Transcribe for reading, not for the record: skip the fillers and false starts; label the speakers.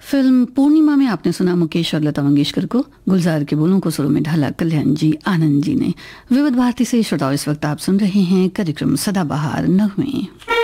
Speaker 1: Film पूर्णिमा में आपने सुना मुकेश और लता मंगेशकर को। गुलजार के बोलों को सुरों में ढाला कल्याण जी आनंद जी ने। विविध भारती से श्रोताओं, इस वक्त आप सुन रहे हैं कार्यक्रम सदाबहार नगमे।